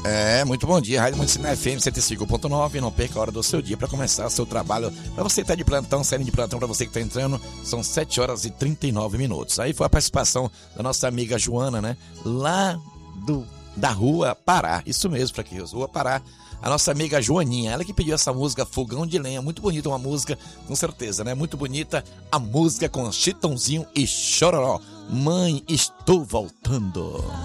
Muito bom dia, Rádio Municipal FM 105.9, não perca a hora do seu dia para começar o seu trabalho. Para você que tá de plantão, saindo de plantão, para você que tá entrando, são 7 horas e 39 minutos. Aí foi a participação da nossa amiga Joana, né? Lá da Rua Pará, isso mesmo, para que Rua Pará. A nossa amiga Joaninha, ela que pediu essa música Fogão de Lenha, muito bonita uma música, com certeza, né? Muito bonita a música com Chitãozinho e Chororó. Mãe, estou voltando.